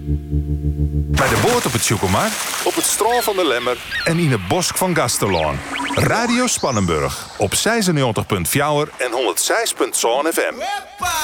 Bij de boot op het Tjoekelmar, op het strand van de Lemmer en in het bosk van Gasterlaan. Radio Spannenburg op 96.4 en 106.7 FM.